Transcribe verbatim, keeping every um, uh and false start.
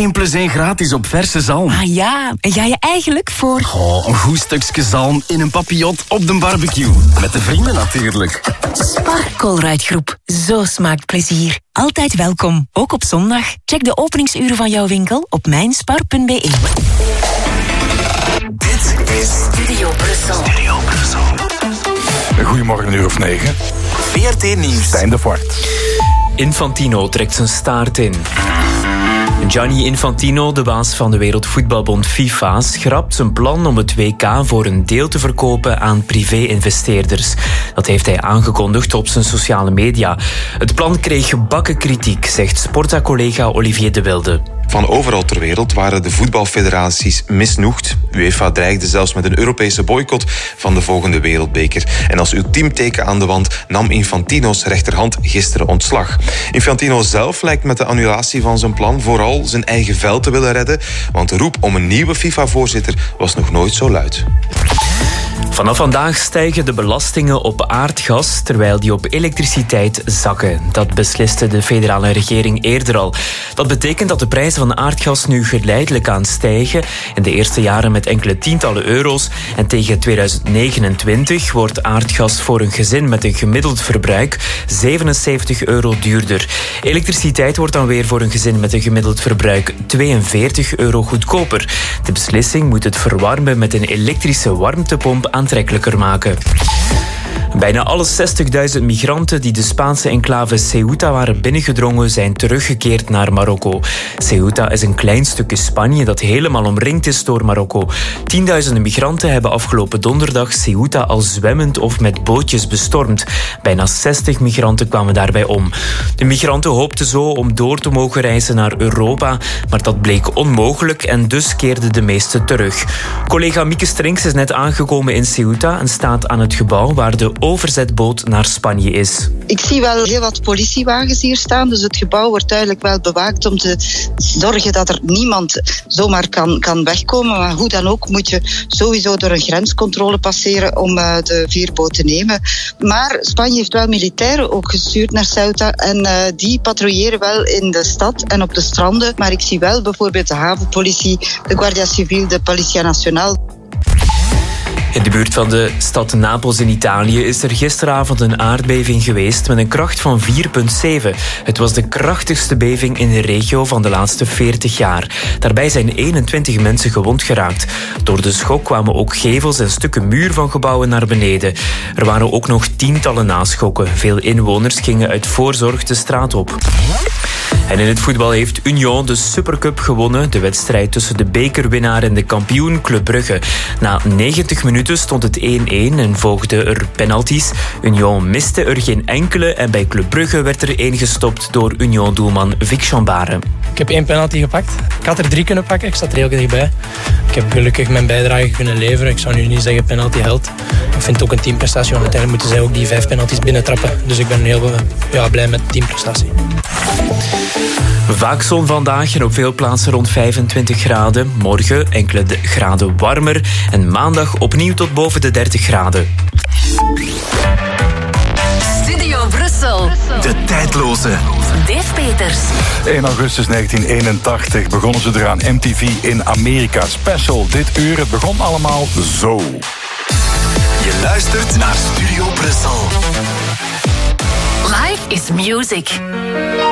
één plus één gratis op verse zalm. Ah ja, en ga je eigenlijk voor... Oh, een goed stukje zalm in een papillot op de barbecue. Met de vrienden natuurlijk. Spar Colruyt-groep. Zo smaakt plezier. Altijd welkom, ook op zondag. Check de openingsuren van jouw winkel op mijnspar punt be. Dit is Studio Brussel. Studio Brussel. Goedemorgen, een uur of negen. V R T Nieuws. Stijn de Voort. Infantino trekt zijn staart in. Gianni Infantino, de baas van de Wereldvoetbalbond FIFA, schrapt zijn plan om het W K voor een deel te verkopen aan privé-investeerders. Dat heeft hij aangekondigd op zijn sociale media. Het plan kreeg gebakken kritiek, zegt Sporza-collega Olivier de Wilde. Van overal ter wereld waren de voetbalfederaties misnoegd. UEFA dreigde zelfs met een Europese boycott van de volgende wereldbeker. En als ultiem teken aan de wand nam Infantino's rechterhand gisteren ontslag. Infantino zelf lijkt met de annulatie van zijn plan vooral zijn eigen vel te willen redden, want de roep om een nieuwe FIFA-voorzitter was nog nooit zo luid. Vanaf vandaag stijgen de belastingen op aardgas, terwijl die op elektriciteit zakken. Dat besliste de federale regering eerder al. Dat betekent dat de prijzen van aardgas nu geleidelijk aan stijgen. In de eerste jaren met enkele tientallen euro's. En tegen tweeduizend negenentwintig wordt aardgas voor een gezin met een gemiddeld verbruik zevenenzeventig euro duurder. Elektriciteit wordt dan weer voor een gezin met een gemiddeld verbruik tweeënveertig euro goedkoper. De beslissing moet het verwarmen met een elektrische warmtepomp aantrekkelijker maken. Bijna alle zestigduizend migranten die de Spaanse enclave Ceuta waren binnengedrongen zijn teruggekeerd naar Marokko. Ceuta is een klein stukje Spanje dat helemaal omringd is door Marokko. Tienduizenden migranten hebben afgelopen donderdag Ceuta al zwemmend of met bootjes bestormd. Bijna zestig migranten kwamen daarbij om. De migranten hoopten zo om door te mogen reizen naar Europa, maar dat bleek onmogelijk en dus keerden de meesten terug. Collega Mieke Strinks is net aangekomen in Ceuta en staat aan het gebouw waar de overzetboot naar Spanje is. Ik zie wel heel wat politiewagens hier staan, dus het gebouw wordt duidelijk wel bewaakt om te zorgen dat er niemand zomaar kan, kan wegkomen. Maar hoe dan ook moet je sowieso door een grenscontrole passeren om uh, de veerboot te nemen. Maar Spanje heeft wel militairen ook gestuurd naar Ceuta en uh, die patrouilleren wel in de stad en op de stranden. Maar ik zie wel bijvoorbeeld de havenpolitie, de Guardia Civil, de Policia Nacional. In de buurt van de stad Napels in Italië is er gisteravond een aardbeving geweest met een kracht van vier komma zeven. Het was de krachtigste beving in de regio van de laatste veertig jaar. Daarbij zijn eenentwintig mensen gewond geraakt. Door de schok kwamen ook gevels en stukken muur van gebouwen naar beneden. Er waren ook nog tientallen naschokken. Veel inwoners gingen uit voorzorg de straat op. En in het voetbal heeft Union de Supercup gewonnen. De wedstrijd tussen de bekerwinnaar en de kampioen Club Brugge. Na negentig minuten stond het één-één en volgden er penalties. Union miste er geen enkele en bij Club Brugge werd er één gestopt door Union-doelman Vic Chambare. Ik heb één penalty gepakt. Ik had er drie kunnen pakken, ik zat er heel dichtbij. Ik heb gelukkig mijn bijdrage kunnen leveren. Ik zou nu niet zeggen penalty held. Ik vind het ook een teamprestatie, want uiteindelijk moeten zij ook die vijf penalties binnentrappen. Dus ik ben heel ja, blij met de teamprestatie. Vaak zon vandaag en op veel plaatsen rond vijfentwintig graden. Morgen enkele graden warmer en maandag opnieuw tot boven de dertig graden. Studio Brussel. De tijdloze. Dave Peters. één augustus negentien eenentachtig begonnen ze eraan. M T V in Amerika. Special dit uur. Het begon allemaal zo. Je luistert naar Studio Brussel. Life is music.